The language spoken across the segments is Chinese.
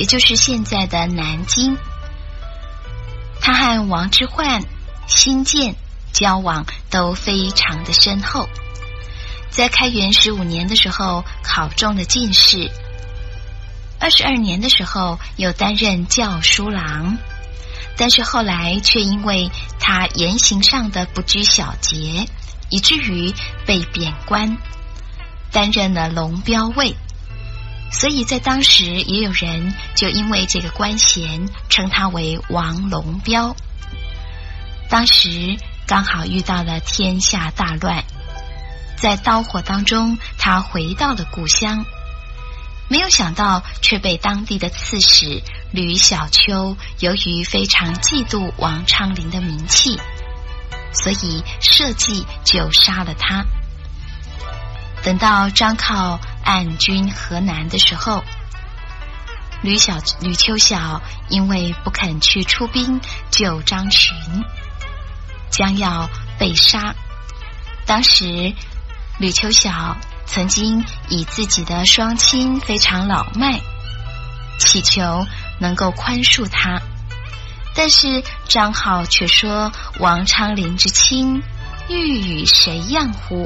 也就是现在的南京。他和王之涣、辛渐交往都非常的深厚，在开元15年的时候考中了进士，22年的时候又担任校书郎，但是后来却因为他言行上的不拘小节，以至于被贬官，担任了龙标尉。所以在当时也有人就因为这个官衔称他为王龙标。当时刚好遇到了天下大乱，在刀火当中他回到了故乡，没有想到却被当地的刺史吕小秋由于非常嫉妒王昌龄的名气，所以设计就杀了他。等到张靠暗军河南的时候，吕秋晓因为不肯去出兵救张巡，将要被杀。当时吕秋晓曾经以自己的双亲非常老迈，祈求能够宽恕他，但是张浩却说王昌龄之亲，欲与谁样乎？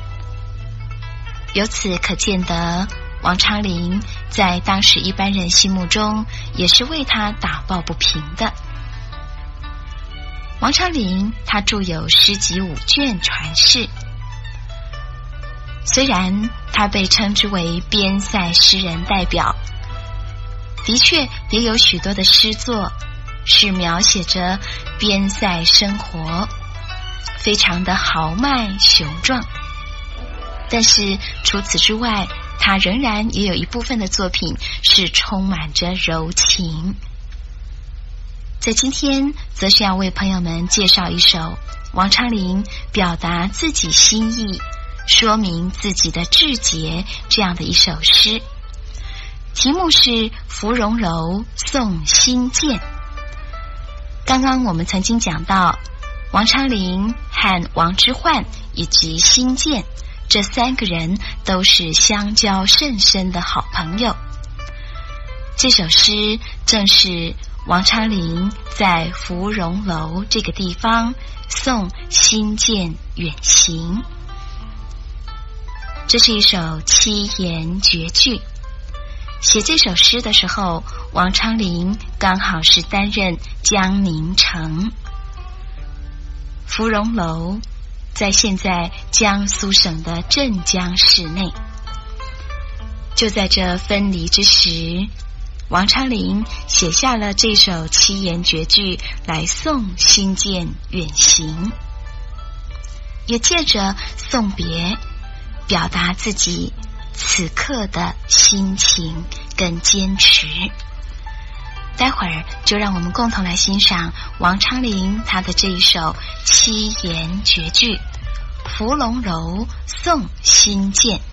由此可见得王昌龄在当时一般人心目中也是为他打抱不平的。王昌龄他著有诗集5卷传世，虽然他被称之为边塞诗人代表，的确也有许多的诗作是描写着边塞生活，非常的豪迈雄壮。但是除此之外，他仍然也有一部分的作品是充满着柔情。在今天则是要为朋友们介绍一首王昌龄表达自己心意，说明自己的志节这样的一首诗，题目是《芙蓉楼送辛渐》。刚刚我们曾经讲到王昌龄和王之涣以及辛渐这3个人都是相交甚深的好朋友。这首诗正是王昌龄在芙蓉楼这个地方送辛渐远行。这是一首7言绝句。写这首诗的时候，王昌龄刚好是担任江宁城。芙蓉楼在现在江苏省的镇江市内。就在这分离之时，王昌龄写下了这首7言绝句来送辛渐远行，也借着送别表达自己此刻的心情跟坚持。待会儿就让我们共同来欣赏王昌龄他的这一首7言绝句《芙蓉楼送辛渐》。